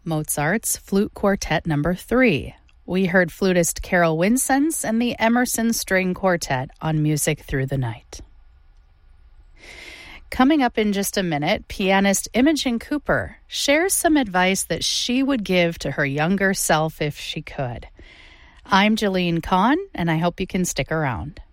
Mozart's Flute Quartet No. 3. We heard flutist Carol Winsenz and the Emerson String Quartet on Music Through the Night. Coming up in just a minute, pianist Imogen Cooper shares some advice that she would give to her younger self if she could. I'm Jeline Kahn, and I hope you can stick around.